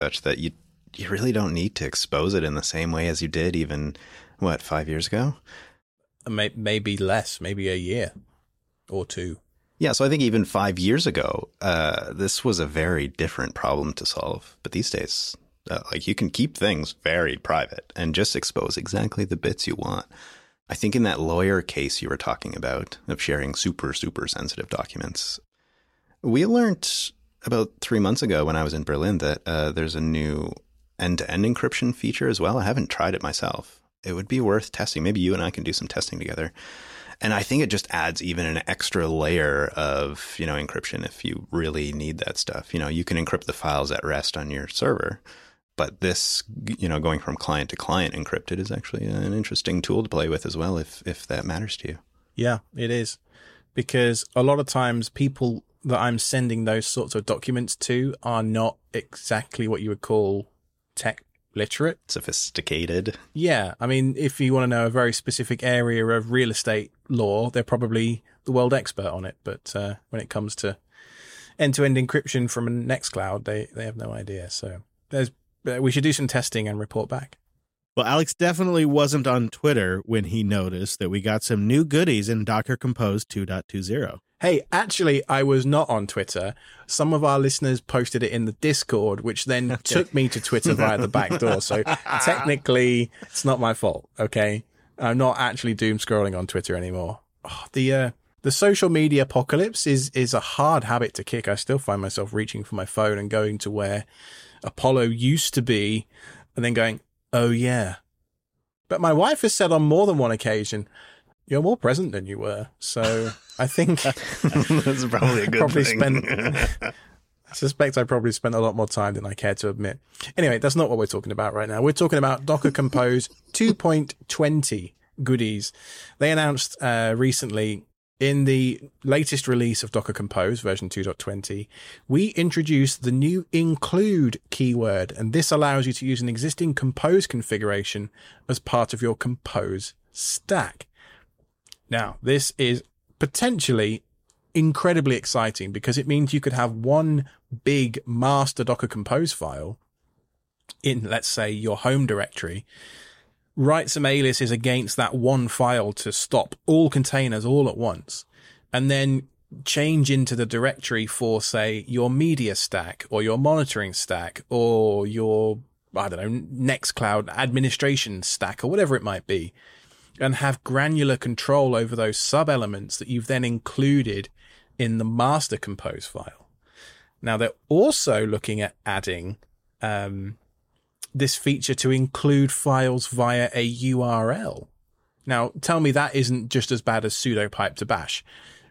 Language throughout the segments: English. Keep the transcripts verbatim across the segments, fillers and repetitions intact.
such that you you really don't need to expose it in the same way as you did even, what, five years ago? Maybe less, maybe a year or two. Yeah, so I think even five years ago, uh, this was a very different problem to solve. But these days, uh, like you can keep things very private and just expose exactly the bits you want. I think in that lawyer case you were talking about of sharing super, super sensitive documents, we learned about three months ago when I was in Berlin that uh, there's a new end-to-end encryption feature as well. I haven't tried it myself. It would be worth testing. Maybe you and I can do some testing together. And I think it just adds even an extra layer of, you know, encryption if you really need that stuff. You know, you can encrypt the files at rest on your server, but this, you know, going from client to client encrypted is actually an interesting tool to play with as well, if if that matters to you. Yeah, it is. Because a lot of times people that I'm sending those sorts of documents to are not exactly what you would call tech literate. Sophisticated. Yeah. I mean, if you want to know a very specific area of real estate law, they're probably the world expert on it. But uh, when it comes to end-to-end encryption from Nextcloud, they, they have no idea. So there's we should do some testing and report back. Well, Alex definitely wasn't on Twitter when he noticed that we got some new goodies in Docker Compose two point two. Hey, actually, I was not on Twitter. Some of our listeners posted it in the Discord, which then okay. took me to Twitter via the back door. So technically, it's not my fault, okay? I'm not actually doom scrolling on Twitter anymore. Oh, the uh, the social media apocalypse is is a hard habit to kick. I still find myself reaching for my phone and going to where Apollo used to be and then going, oh, yeah. But my wife has said on more than one occasion, you're more present than you were. So I think that's probably a good probably thing. Spent, I suspect I probably spent a lot more time than I care to admit. Anyway, that's not what we're talking about right now. We're talking about Docker Compose two point twenty goodies. They announced uh, recently in the latest release of Docker Compose, version two point twenty, we introduced the new include keyword, and this allows you to use an existing Compose configuration as part of your Compose stack. Now, this is potentially incredibly exciting because it means you could have one big master Docker Compose file in, let's say, your home directory, write some aliases against that one file to stop all containers all at once, and then change into the directory for, say, your media stack or your monitoring stack or your, I don't know, Nextcloud administration stack or whatever it might be, and have granular control over those sub-elements that you've then included in the master Compose file. Now, they're also looking at adding um, this feature to include files via a U R L. Now, tell me that isn't just as bad as sudo pipe to bash.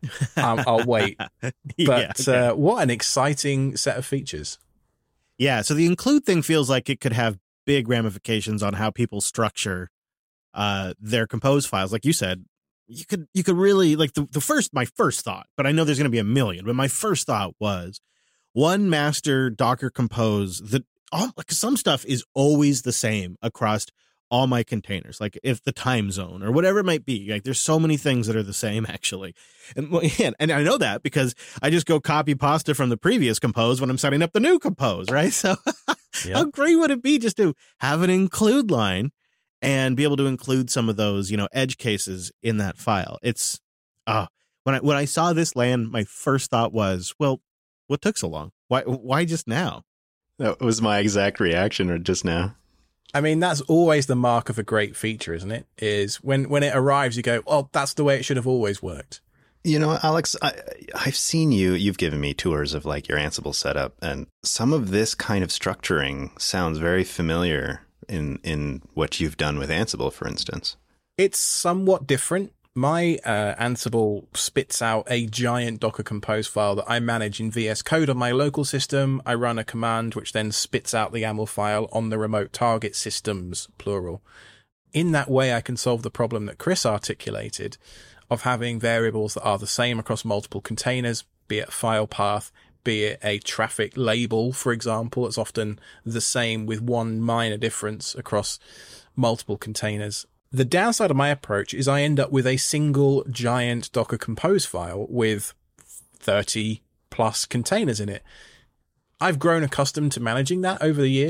Um, I'll wait. But yeah, okay. uh, what an exciting set of features. Yeah, so the include thing feels like it could have big ramifications on how people structure uh, their Compose files. Like you said, you could you could really, like the, the first, my first thought, but I know there's going to be a million, but my first thought was one master Docker Compose that, oh, like some stuff is always the same across all my containers, like if the time zone or whatever it might be. Like there's so many things that are the same actually. And, and I know that because I just go copy pasta from the previous Compose when I'm setting up the new Compose, right? So yep. How great would it be just to have an include line and be able to include some of those, you know, edge cases in that file? It's, uh, when I, when I saw this land, my first thought was, well, what took so long? Why, why just now? That was my exact reaction just now. I mean, that's always the mark of a great feature, isn't it? Is when, when it arrives, you go, oh, that's the way it should have always worked. You know, Alex, I, I've seen you, you've given me tours of like your Ansible setup, and some of this kind of structuring sounds very familiar in, in what you've done with Ansible, for instance. It's somewhat different. My uh, Ansible spits out a giant Docker Compose file that I manage in V S Code on my local system. I run a command which then spits out the YAML file on the remote target systems, plural. In that way, I can solve the problem that Chris articulated of having variables that are the same across multiple containers, be it file path, be it a traffic label, for example. It's often the same with one minor difference across multiple containers. The downside of my approach is I end up with a single giant Docker Compose file with thirty plus containers in it. I've grown accustomed to managing that over the years.